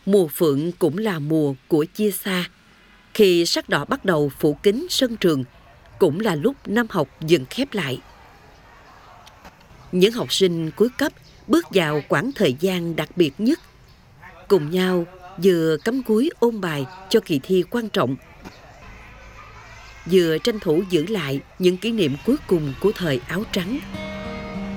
Mùa phượng cũng là mùa của chia xa. Khi sắc đỏ bắt đầu phủ kín sân trường, cũng là lúc năm học dần khép lại. Những học sinh cuối cấp bước vào quãng thời gian đặc biệt nhất, cùng nhau vừa cắm cúi ôn bài cho kỳ thi quan trọng, vừa tranh thủ giữ lại những kỷ niệm cuối cùng của thời áo trắng.